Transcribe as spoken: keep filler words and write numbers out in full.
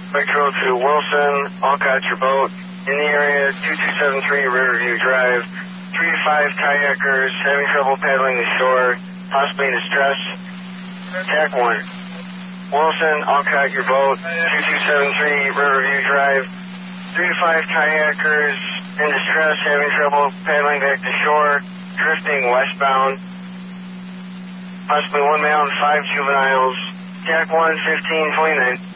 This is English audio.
Metro to Wilson, Alcott, your boat. In the area, two two seven three Riverview Drive. Three to five kayakers having trouble paddling the shore, possibly in distress. Tack one. Wilson, Alcott, your boat. two two seven three Riverview Drive. Three to five kayakers in distress, having trouble paddling back to shore, drifting westbound. Possibly one male and five juveniles. Tack one, fifteen twenty-nine.